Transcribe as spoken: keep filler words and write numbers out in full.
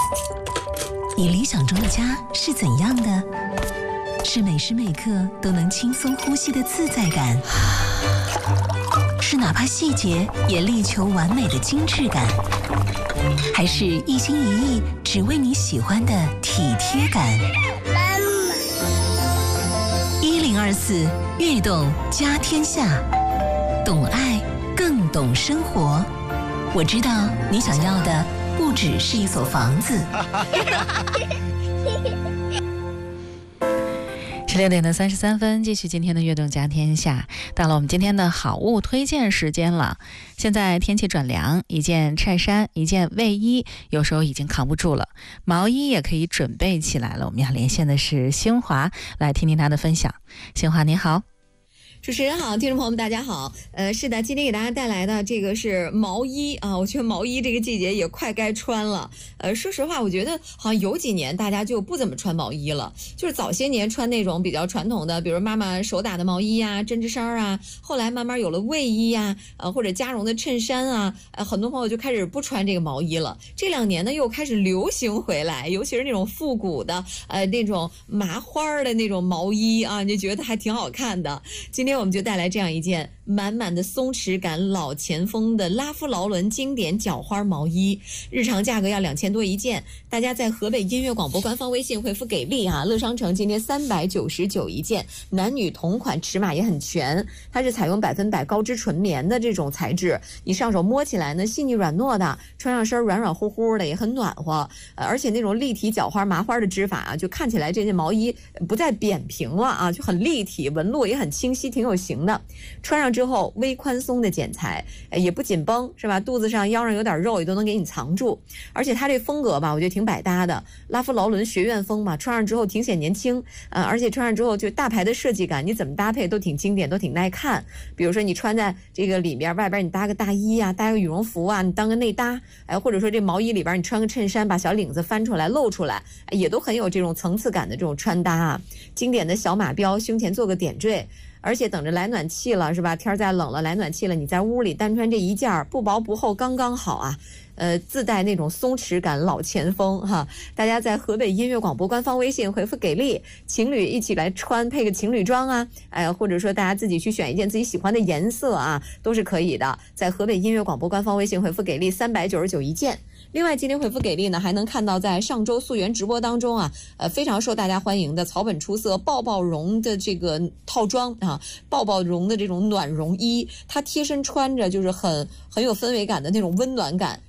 你理想中的家是怎样的？是每时每刻都能轻松呼吸的自在感，是哪怕细节也力求完美的精致感，还是一心一意只为你喜欢的体贴感？一零二四悦动家天下，懂爱更懂生活。我知道你想要的不只是一所房子。 十六点的三十三分，继续今天的悦动家天下，到了我们今天的好物推荐时间了。现在天气转凉，一件衬衫，一件卫衣，有时候已经扛不住了，毛衣也可以准备起来了。我们要连线的是新华，来听听他的分享。新华，你好。 主持人好，听众朋友们大家好。呃，是的，今天给大家带来的这个是毛衣啊，我觉得毛衣这个季节也快该穿了。呃，说实话，我觉得好像有几年大家就不怎么穿毛衣了，就是早些年穿那种比较传统的，比如妈妈手打的毛衣啊、针织衫啊，后来慢慢有了卫衣啊，呃或者加绒的衬衫啊，呃很多朋友就开始不穿这个毛衣了。这两年呢又开始流行回来，尤其是那种复古的，呃那种麻花的那种毛衣啊，你就觉得还挺好看的。今天我们就带来这样一件满满的松弛感老前锋的拉夫劳伦经典角花毛衣，日常价格要两千多一件。大家在河北音乐广播官方微信回复给力啊，乐商城今天三百九十九一件，男女同款，尺码也很全。它是采用百分百高织纯棉的这种材质，你上手摸起来呢细腻软糯的，穿上身软软乎乎的，也很暖和。呃、而且那种立体角花麻花的织法啊，就看起来这件毛衣不再扁平了啊，就很立体，纹路也很清晰，挺有型的。穿上之后微宽松的剪裁，也不紧绷，是吧？肚子上腰上有点肉也都能给你藏住。而且它这风格吧，我觉得挺百搭的，拉夫劳伦学院风嘛，穿上之后挺显年轻，呃，而且穿上之后就大牌的设计感，你怎么搭配都挺经典，都挺耐看。比如说你穿在这个里面，外边你搭个大衣啊，搭个羽绒服啊，你当个内搭，哎，或者说这毛衣里边你穿个衬衫，把小领子翻出来露出来，也都很有这种层次感的这种穿搭啊。经典的小马标，胸前做个点缀。而且等着来暖气了，是吧？天再冷了，来暖气了，你在屋里单穿这一件，不薄不厚，刚刚好啊。呃，自带那种松弛感，老前锋哈。大家在河北音乐广播官方微信回复给力，情侣一起来穿，配个情侣装啊，哎，或者说大家自己去选一件自己喜欢的颜色啊，都是可以的。在河北音乐广播官方微信回复给力，三百九十九一件。另外，今天回复给力呢，还能看到在上周溯源直播当中啊，呃，非常受大家欢迎的草本出色抱抱绒的这个套装啊，抱抱绒的这种暖绒衣，它贴身穿着就是很很有氛围感的那种温暖感。